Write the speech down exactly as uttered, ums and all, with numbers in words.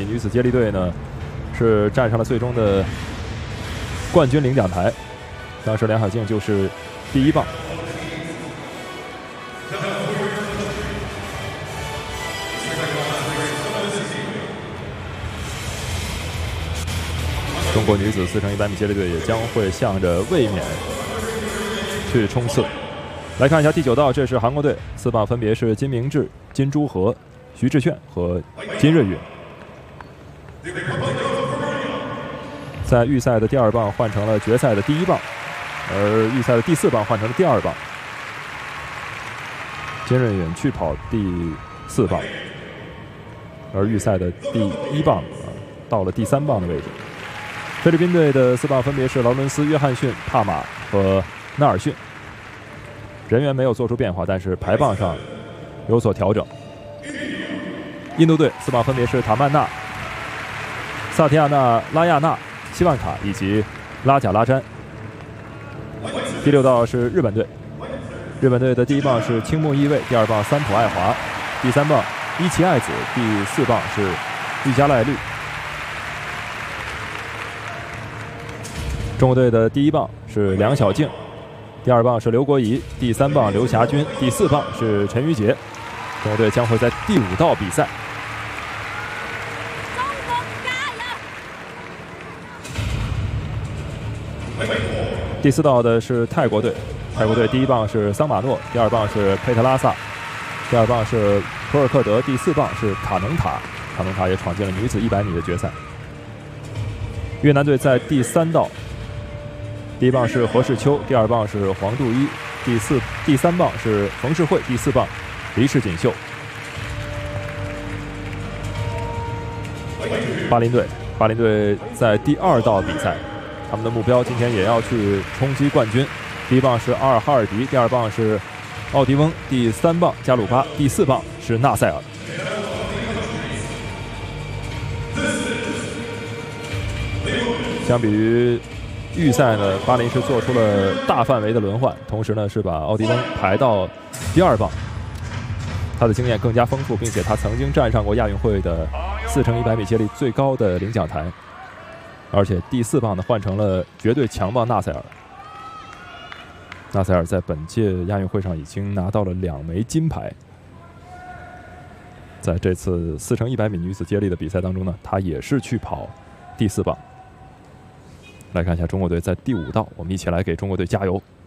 女子接力队呢，是站上了最终的冠军领奖台。当时梁晓静就是第一棒。中国女子四乘一百米接力队也将会向着卫冕去冲刺。来看一下第九道，这是韩国队，四棒分别是金明志、金珠和、徐志炫和金瑞允。在预赛的第二棒换成了决赛的第一棒，而预赛的第四棒换成了第二棒。金瑞允去跑第四棒，而预赛的第一棒、呃、到了第三棒的位置。菲律宾队的四棒分别是劳伦斯、约翰逊、帕马和纳尔逊。人员没有做出变化，但是排棒上有所调整。印度队四棒分别是塔曼纳、萨提亚纳、拉亚纳、希万卡以及拉贾拉詹。第六道是日本队，日本队的第一棒是青木义卫，第二棒三浦爱华，第三棒伊崎爱子，第四棒是玉加濑绿。中国队的第一棒是梁晓静，第二棒是刘国仪，第三棒刘霞军，第四棒是陈瑜杰。中国队将会在第五道比赛。第四道的是泰国队，泰国队第一棒是桑马诺，第二棒是佩特拉萨，第二棒是托尔克德，第四棒是卡农塔，卡农塔也闯进了女子一百米的决赛。越南队在第三道。第一棒是何世秋，第二棒是黄杜一，第四、第三棒是冯世慧，第四棒黎世锦绣。巴林队，巴林队在第二道比赛，他们的目标今天也要去冲击冠军。第一棒是阿尔哈尔迪，第二棒是奥迪翁，第三棒加鲁巴，第四棒是纳赛尔。相比于预赛呢，巴林是做出了大范围的轮换，同时呢是把奥迪翁排到第二棒。他的经验更加丰富，并且他曾经站上过亚运会的四乘一百米接力最高的领奖台，而且第四棒呢换成了绝对强棒纳赛尔。纳赛尔在本届亚运会上已经拿到了两枚金牌，在这次四乘一百米女子接力的比赛当中呢，他也是去跑第四棒。来看一下中国队在第五道，我们一起来给中国队加油。